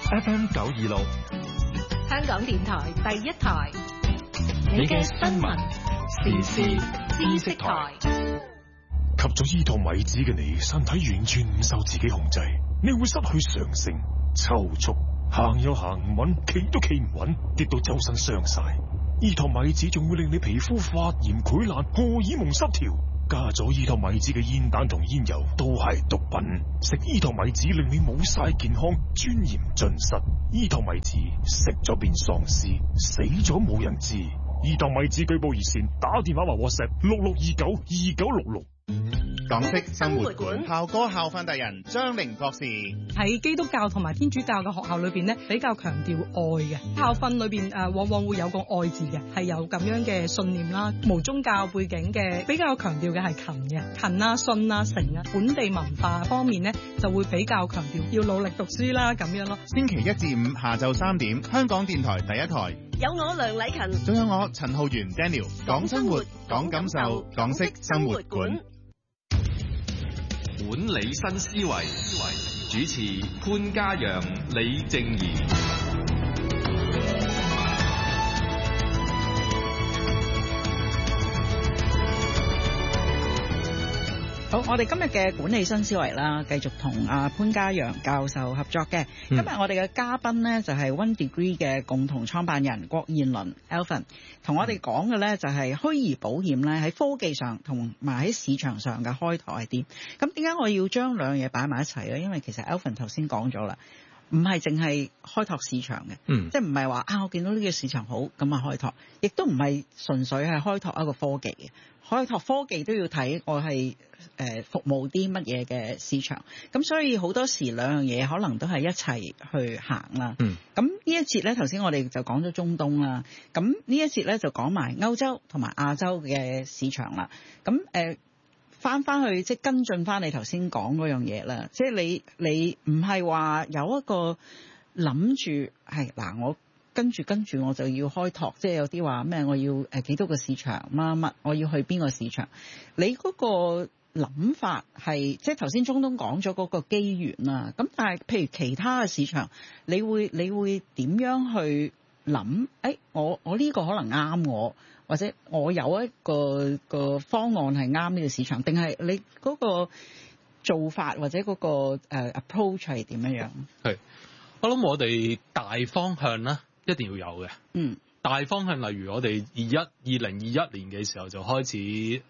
FM 926， 香港電台第一台， 你嘅新聞時事知識台。 吸咗依托米子嘅你，身體完全唔受自己控制，你會失去常性、抽搐，行又行唔穩，企都企唔穩，跌到周身傷晒。依托米子仲會令你皮膚發炎、潰爛、荷爾蒙失調。加咗依托米子嘅煙彈同煙油都係毒品，食依托米子令你冇晒健康，尊嚴盡失。依托米子食咗變喪屍，死咗冇人知。依托米子舉報熱線，打電話或 WhatsApp 66292966。 港式生活館校歌校訓達人張玲博士喺基督教同埋天主教嘅學校裏邊咧，比較強調愛嘅校訓裏邊往往會有個愛字嘅，係有咁樣嘅信念啦。無宗教背景嘅比較強調嘅係勤嘅，勤啊、信啊、誠啊。本地文化方面咧就會比較強調要努力讀書啦咁樣咯。 星期一至五下晝3點，香港電台第一台有我梁禮勤， 仲有我陳浩源 Daniel， 講生活，講感受，港式生活館。 管理新思維，主持潘嘉陽、李靜宜。 好，我哋今日嘅管理新思維啦，繼續同阿潘嘉陽教授合作嘅。今日我哋嘅嘉賓呢，就係 One Degree 嘅共同創辦人郭彥麟 Alvin， 同我哋講嘅呢，就係虛擬保險咧喺科技上同埋喺市場上嘅開拓係點。咁點解我要將兩樣嘢擺埋一齊咧？因為其實 Alvin 頭先講咗啦，唔係淨係開拓市場嘅，即係唔係話我見到呢個市場好咁啊開拓，亦都唔係純粹係開拓一個科技嘅。開拓科技都要睇我係服務啲乜嘢嘅市場，咁所以好多時兩樣嘢可能都係一齊去行啦。咁呢一節咧，頭先我哋就講咗中東啦，咁呢一節咧就講埋歐洲同埋亞洲嘅市場啦。咁翻去即係跟進翻你頭先講嗰樣嘢啦，即係你唔係話有一個諗住係嗱我。跟住我就要開拓，即係有啲話咩我要幾多個市場乜，我要去邊個市場？你嗰個諗法係即係頭先中東講咗嗰個機緣啦。咁但係譬如其他嘅市場，你會點樣去諗？我呢個可能啱我，或者我有一個方案係啱呢個市場，定係你嗰個做法或者嗰個approach 係點樣樣？ 係，我諗我哋大方向啦。一定要有嘅，大方向例如我哋2021年嘅時候就開始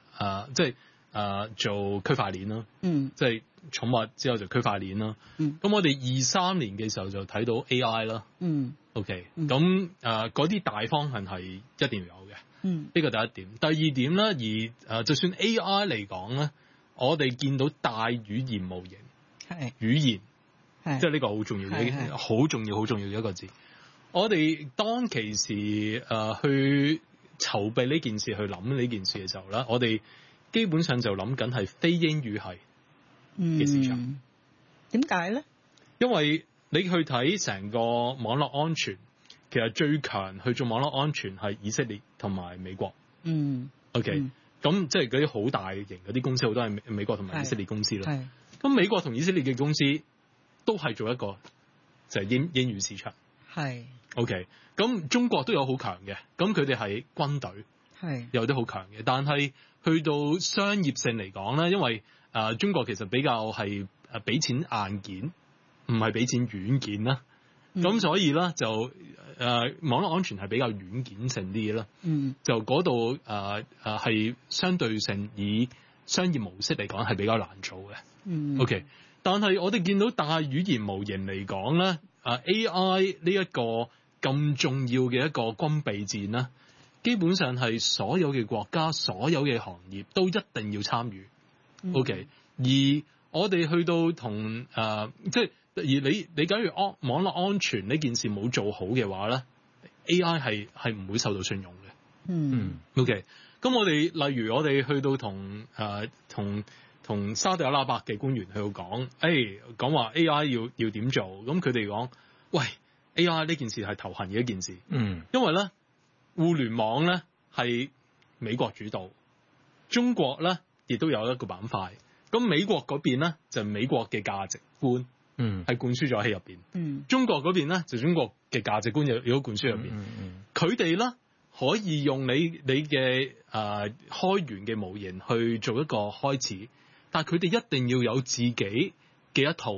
做區塊鏈啦，即係寵物之後就區塊鏈啦。咁我哋23年嘅時候就睇到 AI 啦。OK，咁嗰啲大方向係一定要有嘅。呢個第一點。第二點咧，而就算 AI 嚟講咧，我哋見到大語言模型，語言，即係呢個好重要嘅，好重要嘅一個字。我哋當其時去籌備呢件事，去諗呢件事嘅時候咧，我哋基本上就諗緊係非英語系嘅市場。 點解咧？因為你去睇成個網絡安全，其實最強去做網絡安全係以色列同埋美國。OK，咁即係嗰啲好大型嗰啲公司，好多係美國同埋以色列公司啦。咁美國同以色列嘅公司都係做一個就係英語市場。OK， 咁中國都有好強嘅，咁佢哋係軍隊，有啲好強嘅。但係去到商業性嚟講咧，因為中國其實比較係俾錢硬件，唔係俾錢軟件啦。咁所以咧就網絡安全係比較軟件性啲嘅啦。就嗰度係相對性以商業模式嚟講係比較難做嘅。OK， 但係我哋見到大語言模型嚟講咧，AI 呢一個咁重要嘅一個軍備戰啦，基本上係所有嘅國家、所有嘅行業都一定要參與。OK， 而我哋去到同即係而你假如網絡安全呢件事冇做好嘅話咧 ，AI 係唔會受到信用嘅。OK， 咁我哋例如我哋去到同沙特阿拉伯嘅官員去到講話 AI 要點做，咁佢哋講，喂 AI 呢件事係頭痕嘅一件事，因為咧互聯網咧係美國主導，中國咧亦都有一個板塊，咁美國嗰邊咧就係美國嘅價值觀， 係灌輸咗喺入邊。中國嗰邊咧就中國嘅價值觀亦都灌輸入邊。佢哋咧可以用你嘅開源嘅模型去做一個開始，但係佢哋一定要有自己嘅一套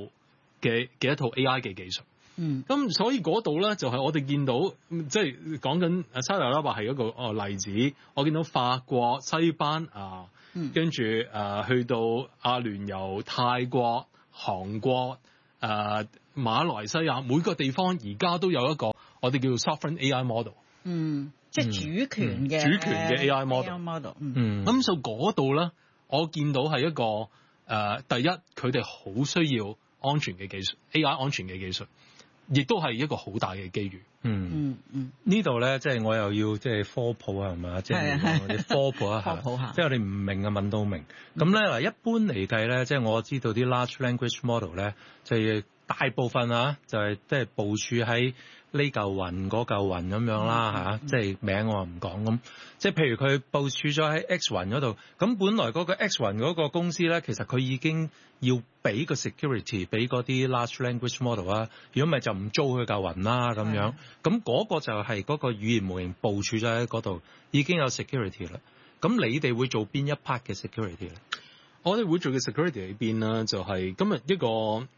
AI 嘅技術。咁所以嗰度咧就係我哋見到，即係講緊沙特阿拉伯係一個例子。我見到法國、西班牙，跟住去到阿聯酋、泰國、韓國、馬來西亞，每個地方而家都有一個我哋叫做 sovereign AI model。 即係主權嘅 AI model。咁所以嗰度咧，我見到係一個第一，佢哋好需要安全嘅技術 ，AI 安全嘅技術。亦都係一個好大嘅機遇。 呢度咧，即係我又要即係科普啊，係嘛？即係我哋科普一下，即係我哋唔明啊，問到明。咁咧嗱，一般嚟計咧，即係我知道啲 large language model 咧，就係大部分啊，就係即係部署喺呢嚿雲嗰嚿雲咁樣啦嚇，即係名我唔講咁。即係譬如佢部署咗喺 X 雲嗰度，咁本來嗰個 X 雲嗰個公司咧，其實佢已經要俾個 security 俾嗰啲 large language model 啊，如果唔係就唔租佢嚿雲啦咁樣。咁嗰個就係嗰個語言模型部署咗喺嗰度，已經有 security 啦。咁你哋會做邊一 part 嘅 security 咧？ 我哋會做嘅 security 喺邊啦？就係今日一個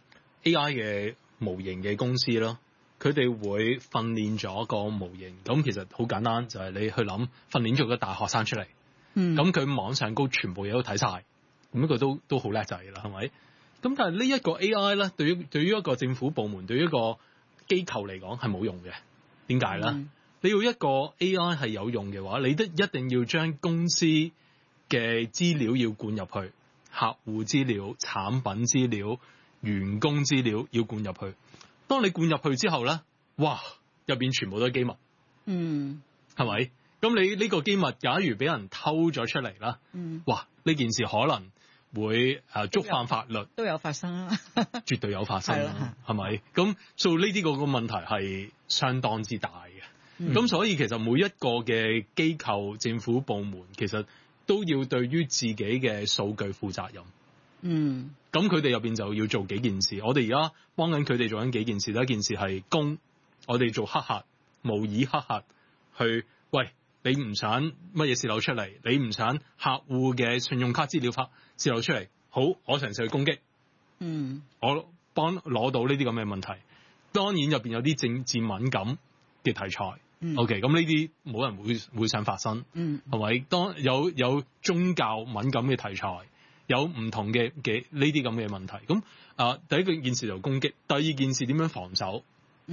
AI 嘅模型嘅公司咯。佢哋會訓練咗個模型，咁其實好簡單，就係你去諗訓練咗個大學生出嚟，咁佢網上高全部嘢都睇晒，咁佢都好叻仔啦，係咪？咁但係呢一個 AI 咧，對於一個政府部門，對於一個機構嚟講係冇用嘅。點解咧？你要一個 AI 係有用嘅話，你都一定要將公司嘅資料要灌入去，客戶資料、產品資料、員工資料要灌入去。當你灌入去之後咧，哇！入邊全部都係機密，係咪？咁你呢個機密假如俾人偷咗出嚟啦，哇！呢件事可能會觸犯法律， 都有發生啦， 絕對有發生，係咪？咁所以呢啲個問題係相當之大嘅。咁所以其實每一個嘅機構、政府部門其實都要對於自己嘅數據負責任。咁佢哋入邊就要做幾件事，我哋而家幫緊佢哋做緊幾件事。第一件事係攻，我哋做黑客，模擬黑客去，喂，你唔想乜嘢泄漏出嚟，你唔想客戶嘅信用卡資料泄漏出嚟，好，我嘗試去攻擊，我幫攞到呢啲咁嘅問題。當然入邊有啲政治敏感嘅題材，OK，咁呢啲冇人會想發生，係咪？當有宗教敏感嘅題材。有唔同嘅呢啲咁嘅問題，咁第一件事就攻擊，第二件事點樣防守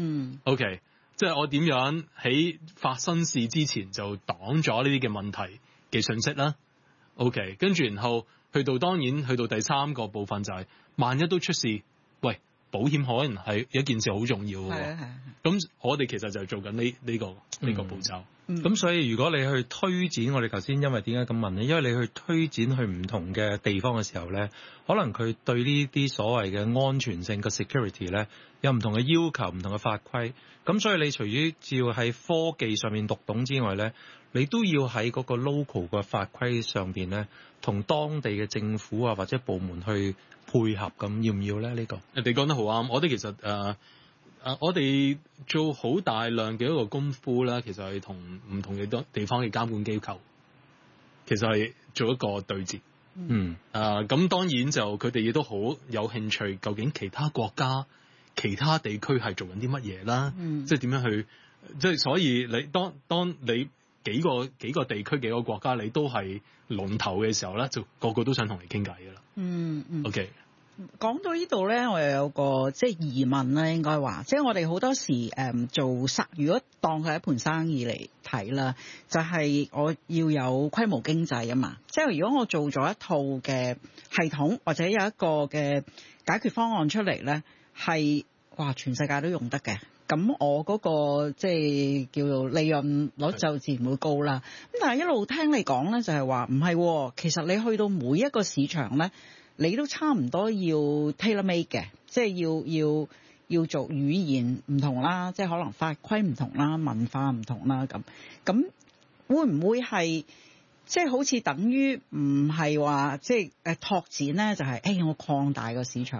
？OK， 即係我點樣喺發生事之前就擋咗呢啲嘅問題嘅信息啦。OK， 跟住然後去到第三個部分就係，萬一都出事，喂，保險可能係一件事好重要嘅。咁我哋其實就係做緊呢個步驟。 咁所以如果你去推展，我哋頭先因為點解咁問咧？因為你去推展去唔同嘅地方嘅時候咧，可能佢對呢啲所謂嘅安全性嘅 security 咧，有唔同嘅要求、唔同嘅法規。咁所以你除咗要喺科技上面讀懂之外咧，你都要喺嗰個 local 嘅法規上邊咧，同當地嘅政府啊或者部門去配合，咁要唔要咧？呢個你講得好啱。我哋其實我哋做好大量嘅一個功夫啦，其實係同唔同嘅地方嘅監管機構，其實係做一個對接。咁當然就佢哋亦都好有興趣，究竟其他國家、其他地區係做緊啲乜嘢啦？即係點樣去？即係所以你當你幾個地區幾個國家你都係龍頭嘅時候咧，就個個都想同你傾偈㗎啦。OK。 講到呢度咧，我又有個即係疑問啦，應該話，即係我哋好多時如果當佢係一盤生意嚟睇啦，就係我要有規模經濟啊嘛。即係如果我做咗一套嘅系統或者有一個嘅解決方案出嚟咧，係哇全世界都用得嘅，咁我嗰個即係叫做利潤率就自然會高啦。咁但係一路聽你講咧，就係話唔係，其實你去到每一個市場咧，你都差唔多要 tailor made 嘅，即係要做語言唔同啦，即係可能法規唔同啦，文化唔同啦，咁會唔會係即係好似等於唔係話即係拓展咧？就係我擴大個市場，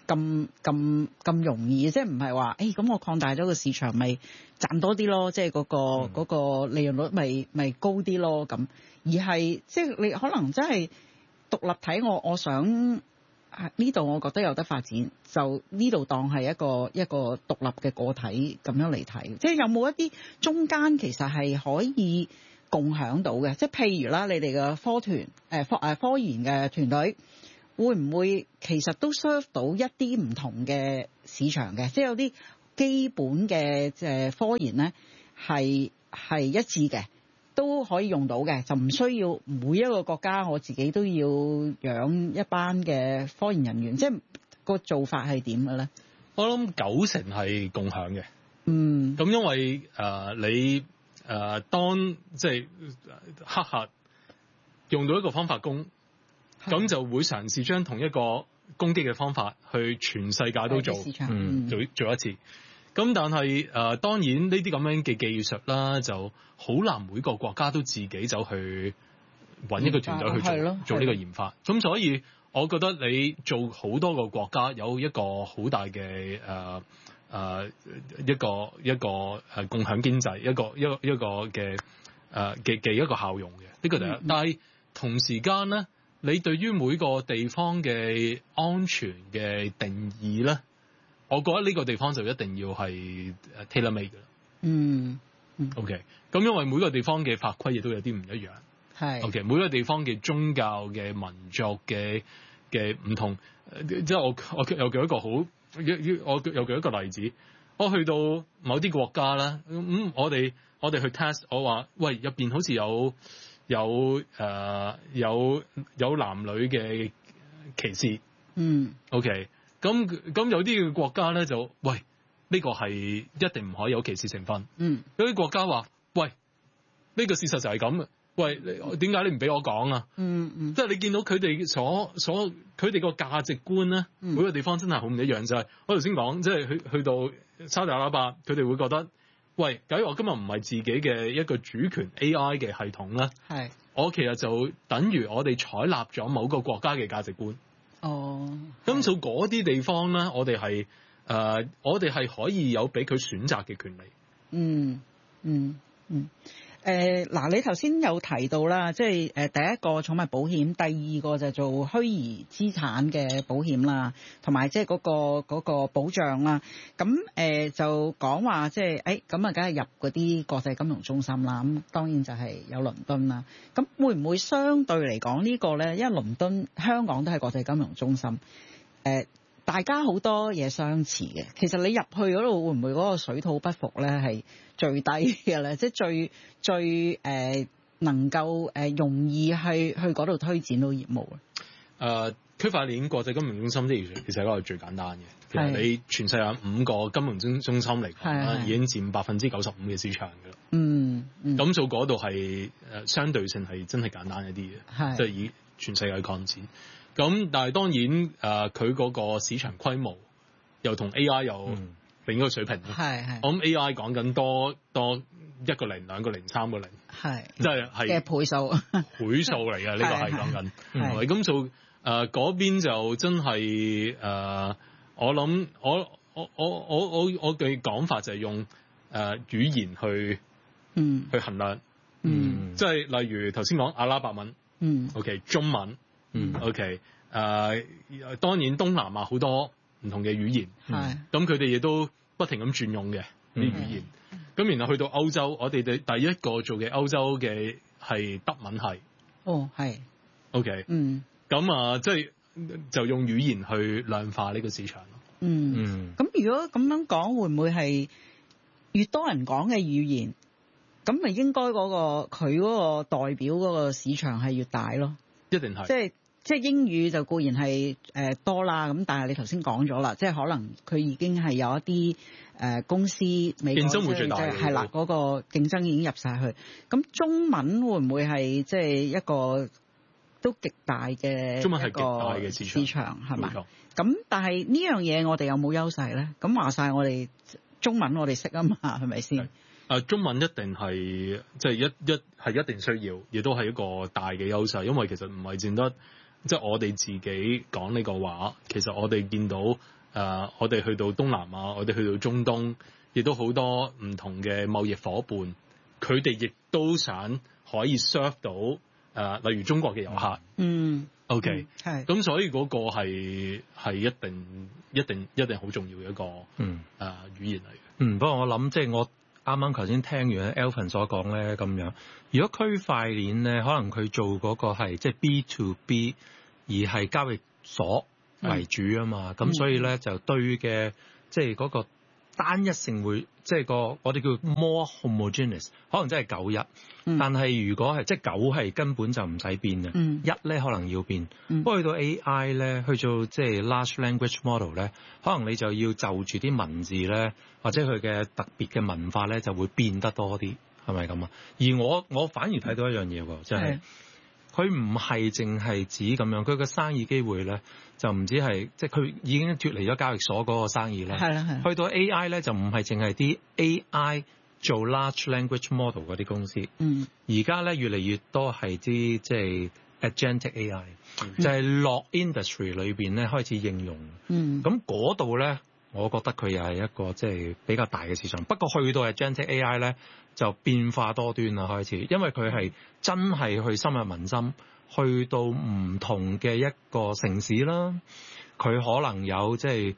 咁容易，即係唔係話咁我擴大咗個市場咪賺多啲咯，即係嗰個利潤率咪高啲咯咁，而係即係你可能真係獨立睇我想呢度，我覺得有得發展，就呢度當係一個獨立嘅個體咁樣嚟睇，即係有冇一啲中間其實係可以共享到嘅，即係譬如啦，你哋嘅科研嘅團隊會唔會其實都 serve 到一啲唔同嘅市場嘅，即係有啲基本嘅科研咧係一致嘅，都可以用到嘅，就唔需要每一個國家我自己都要養一班嘅科研人員，即係個做法係點嘅咧？ 我諗90%係共享嘅。咁因為你當即係黑客用到一個方法攻，咁就會嘗試將同一個攻擊嘅方法去全世界都做一次。咁但係當然呢啲咁樣嘅技術啦，就好難每個國家都自己走去揾一個團隊去做呢個研發。咁所以我覺得你做好多個國家有一個好大嘅一個共享經濟，一個嘅一個效用嘅，呢個第一。但係同時間咧，你對於每個地方嘅安全嘅定義咧，我覺得呢個地方就一定要係 tailor made 嘅啦。OK， 咁因為每個地方嘅法規亦都有啲唔一樣。係。OK， 每個地方嘅宗教嘅民族嘅唔同，即係我又舉一個好。我又舉一個例子，我去到某啲國家啦，我哋去 test， 我話喂，入邊好似有男女嘅歧視，OK， 咁有啲嘅國家咧就喂，呢個係一定唔可以有歧視成分，有啲國家話喂，呢個事實就係咁。喂，點解你唔俾我講啊？即係你見到佢哋佢哋個價值觀咧，每個地方真係好唔一樣。就係我頭先講，即係去到沙特阿拉伯，佢哋會覺得，喂，假如我今日唔係自己嘅一個主權 AI 嘅系統咧，我其實就等於我哋採納咗某個國家嘅價值觀。咁到嗰啲地方咧，我哋係可以有俾佢選擇嘅權利。 嗱，你頭先有提到啦，即係第一個寵物保險，第二個就做虛擬資產嘅保險啦，同埋即係嗰個保障啦。咁就講話即係咁啊，梗係入嗰啲國際金融中心啦。咁當然就係有倫敦啦。咁會唔會相對嚟講呢個咧？因為倫敦、香港都係國際金融中心，大家好多嘢相似嘅。其實你入去嗰度會唔會嗰個水土不服咧係最低嘅咧？即係最能夠容易去嗰度推展到業務啊？ 區塊鏈國際金融中心其實係一個最簡單嘅。其實你全世界5個金融中心嚟講啦，已經佔95%嘅市場㗎啦。咁做嗰度係相對性係真係簡單一啲嘅，即係以全世界擴展。咁但係當然佢嗰個市場規模又同 AI 有另一個水平。我諗 AI 講緊多1個0、2個0、3個0，即係嘅倍數嚟嘅。呢個係講緊。係咪咁做？嗰邊就真係我諗我嘅講法就係用語言去衡量。即係例如頭先講阿拉伯文，OK 中文。OK， 當然東南亞好多唔同嘅語言，咁佢哋亦都不停咁轉用嘅啲語言。咁然後去到歐洲，我哋第一個做嘅歐洲嘅係德文系。OK，咁即係就用語言去量化呢個市場咯。 咁如果咁樣講，會唔會係越多人講嘅語言，咁咪應該佢嗰個代表嗰個市場係越大咯？ 一定係， 即係英語就固然係多啦，咁但係你頭先講咗啦，即係可能佢已經係有一啲公司美國競爭會最大嘅， 係啦，嗰個競爭已經入晒去。咁中文會唔會係即係一個都極大嘅？中文係極大嘅市場係嘛？咁但係呢樣嘢我哋有冇優勢咧？咁話晒我哋中文我哋識啊嘛，係咪先？ 中文一定係即係一定需要，亦都係一個大嘅優勢，因為其實唔係淨得即係我哋自己講呢個話，其實我哋見到我哋去到東南亞，我哋去到中東，亦都好多唔同嘅貿易伙伴，佢哋亦都想可以 serve 到例如中國嘅遊客。OK， 係。咁所以嗰個係一定好重要嘅一個語言嚟嘅。 不過我諗即係我啱啱頭先聽完 Alvin 所講咧咁樣，如果區塊鏈咧，可能佢做嗰個係即係 B to B， 而係交易所為主啊嘛，咁所以咧就對嘅即係嗰個單一性會即係個我哋叫 more homogeneous， 可能真係91，但係如果係即係9係根本就唔使變嘅，1咧可能要變。不過去到 AI 咧，去做即係 large language model 咧，可能你就要就住啲文字咧，或者佢嘅特別嘅文化咧，就會變得多啲，係咪咁啊？而我反而睇到一樣嘢喎，就係佢唔係淨係指咁樣，佢個生意機會咧就唔止係即係佢已經脫離咗交易所嗰個生意咧。去到 AI 咧就唔係淨係啲 AI 做 large language model 嗰啲公司。而家咧越嚟越多係啲即係 agentic AI，就係落 industry 裏邊咧開始應用。咁嗰度咧，我覺得佢又係一個即係比較大嘅市場。不過去到 agentic AI 咧，就變化多端啦開始，因為佢係真係去深入民心，去到唔同嘅一個城市啦。佢可能有即係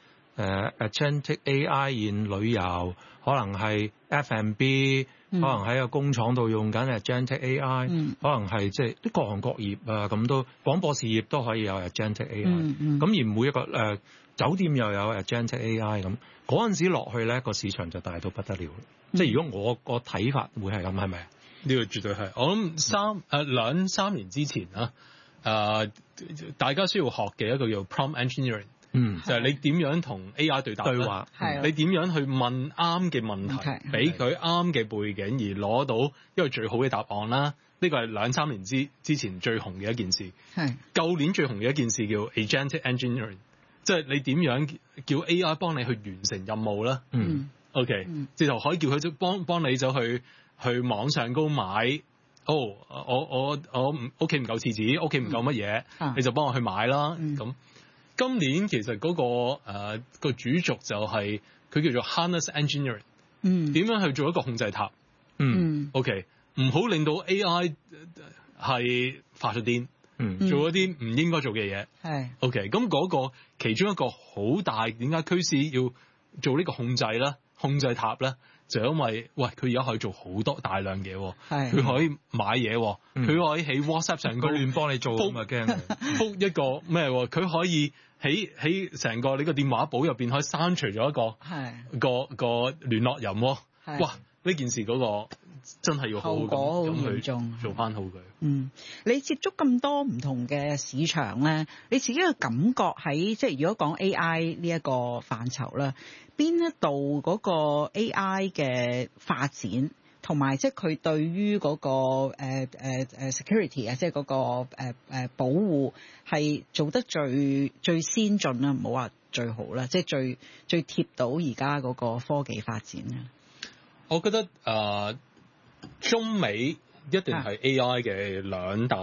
agentic AI in 旅遊，可能係 F&B，可能喺個工廠度用緊 agentic AI，可能係即係啲各行各業啊咁都廣播事業都可以有 agentic AI。咁而每一個酒店又有 agentic AI 咁，嗰陣時落去咧個市場就大到不得了。即係如果我個睇法會係咁，係咪啊？ 呢個絕對係。我諗兩三年之前大家需要學嘅一個叫 prompt engineering，就係你點樣同 AI 對話，你點樣去問啱嘅問題，俾佢啱嘅背景而攞到一個最好嘅答案啦。呢個係兩三年之前最紅嘅一件事。舊年最紅嘅一件事叫 agentic engineering， 即係你點樣叫 AI 幫你去完成任務啦。OK， 直頭可以叫佢幫你走去網上高買。我屋企唔夠廁紙，屋企唔夠乜嘢，你就幫我去買啦。咁今年其實嗰個主軸就係佢叫做 harness engineering， 點樣去做一個控制塔。OK， 唔好令到 AI 係發咗癲，做一啲唔應該做嘅嘢。OK， 咁嗰個其中一個好大點解驅使要做呢個控制塔咧，就因為佢而家可以做好多大量嘢，佢可以買嘢，佢可以喺 WhatsApp 上佢亂幫你做咁啊驚，覆一個咩？佢可以喺成個你個電話簿入邊可以刪除咗一個聯絡人。哇！呢件事嗰個真係要好好咁去做翻好佢。 你接觸咁多唔同嘅市場咧，你自己嘅感覺喺即係如果講 AI 呢一個範疇啦，邊一度嗰個 AI 嘅發展同埋即係佢對於嗰個security 啊，即係嗰個保護係做得最先進啦，唔好話最好啦，即係最貼到而家嗰個科技發展啊。 我覺得中美一定係 AI 嘅兩大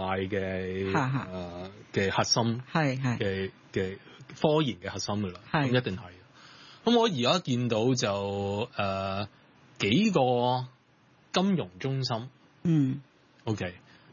嘅核心，嘅科研嘅核心㗎啦，咁一定係。咁我而家見到就幾個金融中心，OK，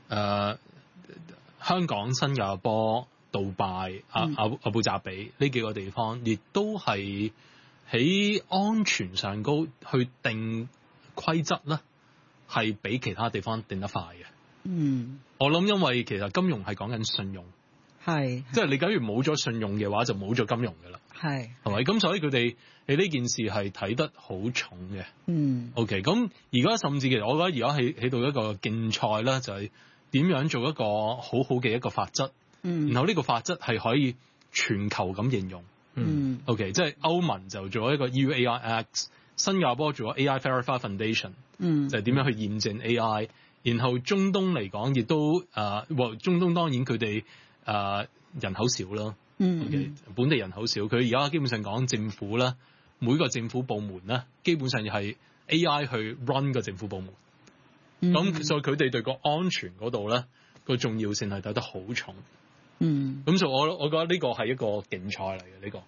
香港、新加坡、杜拜、阿布扎比呢幾個地方，亦都係喺安全上高去定規則咧，係比其他地方定得快嘅。我諗因為其實金融係講緊信用，即係你假如冇咗信用嘅話，就冇咗金融㗎啦。係咪？咁所以佢哋喺呢件事係睇得好重嘅。OK， 咁而家甚至其實我覺得而家喺度一個競賽啦，就係點樣做一個好好嘅一個法則。然後呢個法則係可以全球咁應用。OK， 即係歐盟就做一個 EUAIX。新加坡做咗 AI Verify Foundation，就係點樣去驗證 AI。然後中東嚟講，亦都中東當然佢哋人口少啦，okay， 本地人口少。佢而家基本上講政府啦，每個政府部門咧，基本上係 AI 去 run 個政府部門。咁所以佢哋對個安全嗰度咧，個重要性係睇得好重。 咁所以我覺得呢個係一個競賽嚟嘅呢個。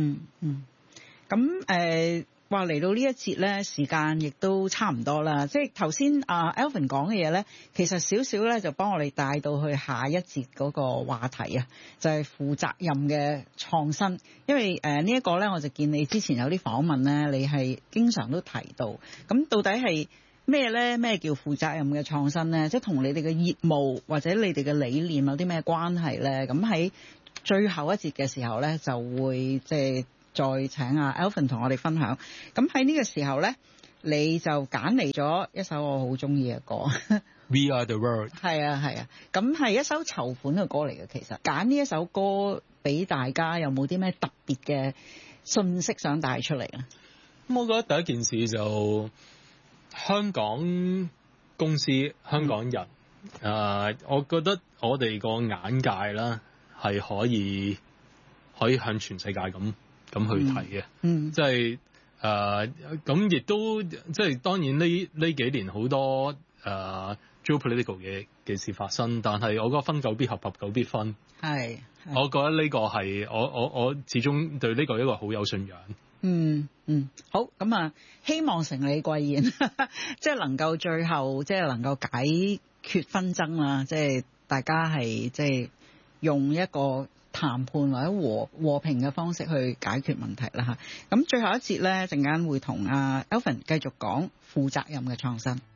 咁話嚟到呢一節咧，時間亦都差唔多啦。即係頭先Alvin 講嘅嘢咧，其實少少咧就幫我哋帶到去下一節嗰個話題啊，就係負責任嘅創新。因為呢一個咧，我就見你之前有啲訪問咧，你係經常都提到。咁到底係咩咧？咩叫負責任嘅創新咧？即係同你哋嘅業務或者你哋嘅理念有啲咩關係咧？咁喺最後一節嘅時候咧，就會即係再請Alvin 同我哋分享。咁喺呢個時候咧，你就揀嚟咗一首我好中意嘅歌 We Are The World。 係啊，咁係一首籌款嘅歌嚟嘅。其實揀呢一首歌俾大家，有冇啲咩特別嘅信息想帶出嚟咧？ 咁我覺得第一件事就香港公司、香港人，我覺得我哋個眼界啦係可以向全世界咁去睇嘅。即係咁亦都即係當然呢幾年好多geopolitical 嘅事發生，但係我覺得分久必合，合久必分。係，我覺得呢個係我始終對呢個一個好有信仰。 好，咁希望成李貴燕，即係能夠最後即係能夠解決紛爭啦，即係大家係即係用一個談判或者和平嘅方式去解決問題啦嚇。咁最後一節咧，陣間會同Alvin繼續講負責任嘅創新。